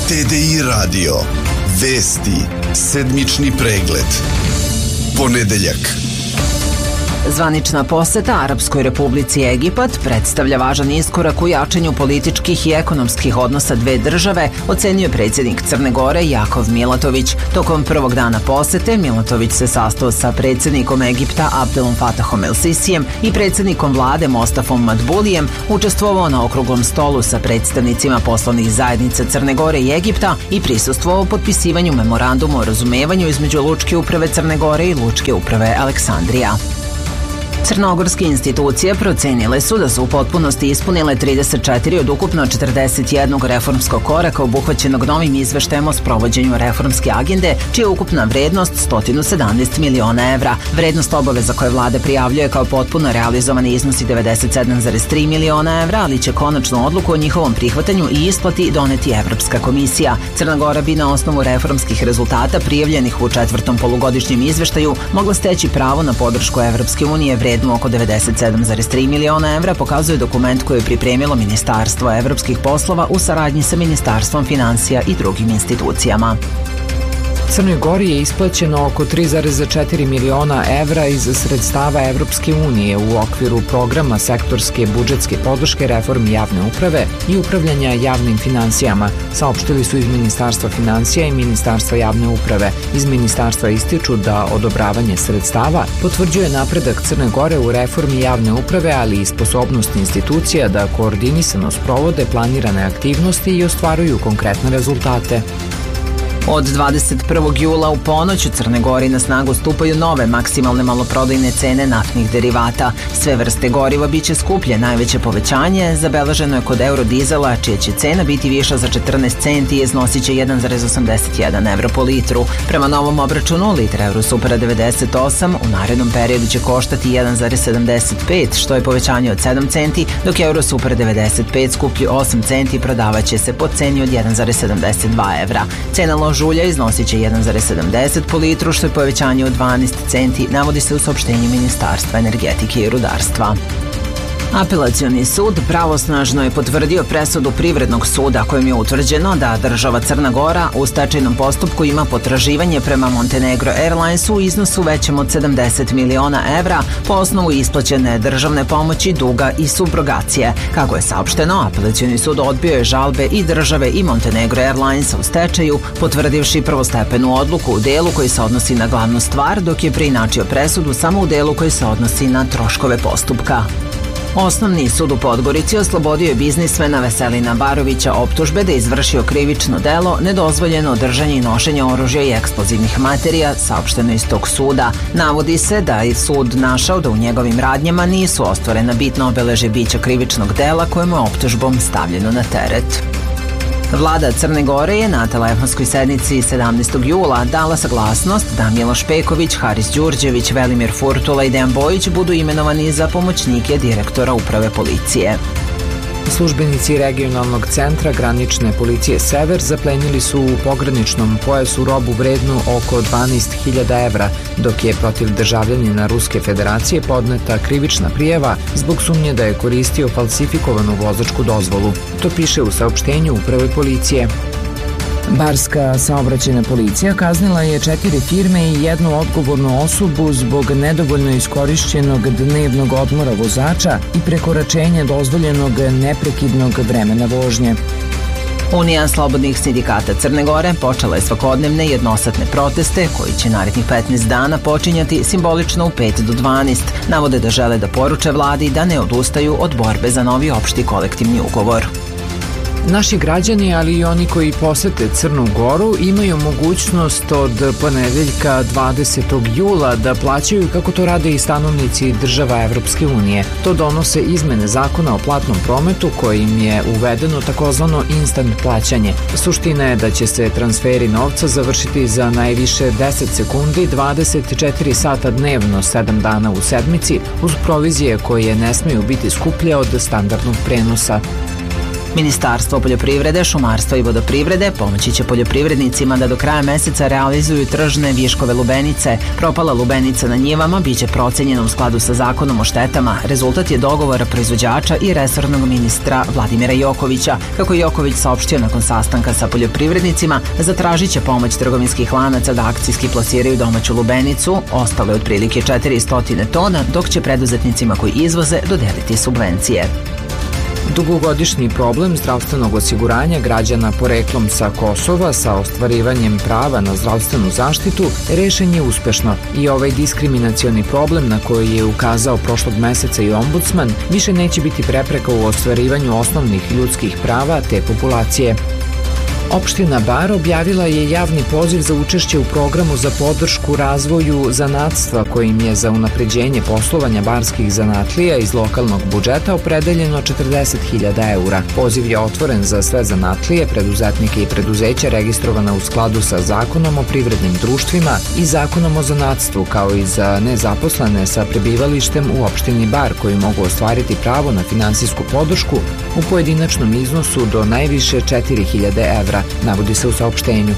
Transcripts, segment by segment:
TDI radio. Vesti. Sedmični pregled. Ponedeljak. Zvanična poseta Arapskoj Republici Egipat predstavlja važan iskorak u jačanju političkih i ekonomskih odnosa dve države, ocenio predsjednik Crne Gore Jakov Milatović. Tokom prvog dana posete Milatović se sastao sa predsjednikom Egipta Abdelom Fatahom El Sisijem i predsjednikom vlade Mostafom Madbulijem, učestvovao na okruglom stolu sa predstavnicima poslovnih zajednica Crne Gore i Egipta i prisustvovao potpisivanju memoranduma o razumevanju između Lučke uprave Crne Gore i Lučke uprave Aleksandrija. Crnogorske institucije procenile su da su u potpunosti ispunile 34 od ukupno 41 reformskog koraka obuhvaćenog novim izveštajem o sprovođenju reformske agende, čija je ukupna vrednost 117 miliona evra. Vrednost obaveza koje vlada prijavljuje kao potpuno realizovane iznosi 97,3 miliona evra, ali će konačnu odluku o njihovom prihvatanju i isplati doneti Evropska komisija. Crna Gora bi na osnovu reformskih rezultata prijavljenih u četvrtom polugodišnjem izveštaju mogla steći pravo na podršku Evropske unije vrednu oko 97,3 miliona evra, pokazuje dokument koji je pripremilo Ministarstvo evropskih poslova u saradnji sa Ministarstvom finansija i drugim institucijama. Crnoj Gori je isplaćeno oko 3,4 miliona evra iz sredstava Evropske unije u okviru programa sektorske budžetske podrške reformi javne uprave i upravljanja javnim finansijama, saopštili su iz Ministarstva finansija i Ministarstva javne uprave. Iz Ministarstva ističu da odobravanje sredstava potvrđuje napredak Crne Gore u reformi javne uprave, ali i sposobnost institucija da koordinisano sprovode planirane aktivnosti i ostvaruju konkretne rezultate. Od 21. jula u ponoć u Crne Gori na snagu stupaju nove maksimalne maloprodajne cene naftnih derivata. Sve vrste goriva biće skuplje. Najveće povećanje zabeleženo je kod eurodizela, čija će cena biti viša za 14 centi i iznosit će 1,81 evro po litru. Prema novom obračunu, litra Eurosupera 98 u narednom periodu će koštati 1,75, što je povećanje od 7 centi, dok Eurosuper 95 skuplji 8 centi prodavaće se po ceni od 1,72 evra. Cena žulja iznosit će 1,70 po litru, što je povećanje od 12 centi, navodi se u saopštenju Ministarstva energetike i rudarstva. Apelacioni sud pravosnažno je potvrdio presudu Privrednog suda kojim je utvrđeno da država Crna Gora u stečajnom postupku ima potraživanje prema Montenegro Airlinesu u iznosu većem od 70 miliona evra po osnovu isplaćene državne pomoći, duga i subrogacije. Kako je saopšteno, apelacioni sud odbio je žalbe i države i Montenegro Airlinesa u stečaju, potvrdivši prvostepenu odluku u delu koji se odnosi na glavnu stvar, dok je preinačio presudu samo u delu koji se odnosi na troškove postupka. Osnovni sud u Podgorici oslobodio je biznismena Veselina Barovića optužbe da je izvršio krivično delo nedozvoljeno držanje i nošenje oružja i eksplozivnih materija, saopšteno iz tog suda. Navodi se da je sud našao da u njegovim radnjama nisu ostvarena bitna obeležja bića krivičnog dela kojemu je optužbom stavljeno na teret. Vlada Crne Gore je na telefonskoj sednici 17. jula dala saglasnost da Miloš Peković, Haris Đurđević, Velimir Furtula i Dejan Bojić budu imenovani za pomoćnike direktora uprave policije. Službenici regionalnog centra granične policije Sever zaplenili su u pograničnom pojasu robu vrednu oko 12.000 evra, dok je protiv državljanina Ruske federacije podneta krivična prijava zbog sumnje da je koristio falsifikovanu vozačku dozvolu. To piše u saopštenju uprave policije. Barska saobraćajna policija kaznila je 4 firme i jednu odgovornu osobu zbog nedovoljno iskorišćenog dnevnog odmora vozača i prekoračenja dozvoljenog neprekidnog vremena vožnje. Unija slobodnih sindikata Crne Gore počela je svakodnevne jednosatne proteste koji će narednih 15 dana počinjati simbolično u 5 do 12. Navode da žele da poruče vladi da ne odustaju od borbe za novi opšti kolektivni ugovor. Naši građani, ali i oni koji posete Crnu Goru, imaju mogućnost od ponedeljka 20. jula da plaćaju kako to rade i stanovnici država Evropske unije. To donose izmene zakona o platnom prometu kojim je uvedeno takozvano instant plaćanje. Suština je da će se transferi novca završiti za najviše 10 sekundi, 24 sata dnevno, 7 dana u sedmici, uz provizije koje ne smeju biti skuplje od standardnog prenosa. Ministarstvo poljoprivrede, šumarstva i vodoprivrede pomoći će poljoprivrednicima da do kraja meseca realizuju tržne viškove lubenice. Propala lubenica na njivama biće procenjena u skladu sa zakonom o štetama. Rezultat je dogovora proizvođača i resornog ministra Vladimira Jokovića. Kako je Joković saopštio nakon sastanka sa poljoprivrednicima, zatražit će pomoć trgovinskih lanaca da akcijski plasiraju domaću lubenicu, ostale otprilike 400 tona, dok će preduzetnicima koji izvoze dodeliti subvencije. Dugogodišnji problem zdravstvenog osiguranja građana poreklom sa Kosova sa ostvarivanjem prava na zdravstvenu zaštitu rešen je uspešno i ovaj diskriminacioni problem na koji je ukazao prošlog meseca i ombudsman više neće biti prepreka u ostvarivanju osnovnih ljudskih prava te populacije. Opština Bar objavila je javni poziv za učešće u programu za podršku razvoju zanatstva kojim je za unapređenje poslovanja barskih zanatlija iz lokalnog budžeta opredeljeno 40.000 eura. Poziv je otvoren za sve zanatlije, preduzetnike i preduzeća registrovana u skladu sa Zakonom o privrednim društvima i Zakonom o zanatstvu, kao i za nezaposlene sa prebivalištem u opštini Bar koji mogu ostvariti pravo na finansijsku podršku u pojedinačnom iznosu do najviše 4.000 evra, navodi se u saopštenju.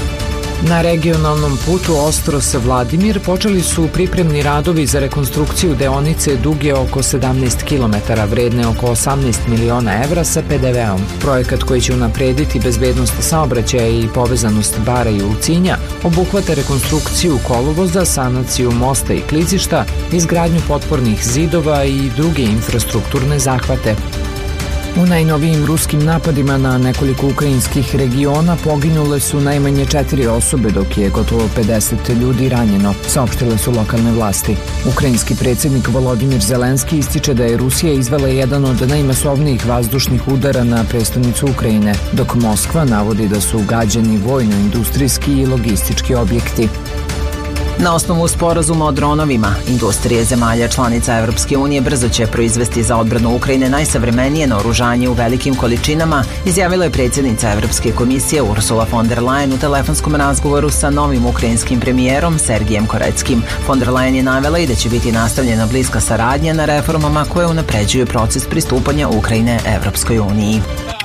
Na regionalnom putu Ostros-Vladimir počeli su pripremni radovi za rekonstrukciju deonice duge oko 17 km, vredne oko 18 miliona evra sa PDV-om. Projekat koji će unaprediti bezbednost saobraćaja i povezanost Bara i Ulcinja obuhvata rekonstrukciju kolovoza, sanaciju mosta i klizišta, izgradnju potpornih zidova i druge infrastrukturne zahvate. U najnovijim ruskim napadima na nekoliko ukrajinskih regiona poginule su najmanje 4 osobe, dok je gotovo 50 ljudi ranjeno, saopštile su lokalne vlasti. Ukrajinski predsjednik Volodimir Zelenski ističe da je Rusija izvela jedan od najmasovnijih vazdušnih udara na prestonicu Ukrajine, dok Moskva navodi da su gađani vojno-industrijski i logistički objekti. Na osnovu sporazuma o dronovima, industrije zemalja članica Evropske unije brzo će proizvesti za odbranu Ukrajine najsavremenije naoružanje u velikim količinama, izjavila je predsjednica Evropske komisije Ursula von der Leyen u telefonskom razgovoru sa novim ukrajinskim premijerom Sergijem Koreckim. Von der Leyen je navela i da će biti nastavljena bliska saradnja na reformama koje unapređuju proces pristupanja Ukrajine Evropskoj uniji.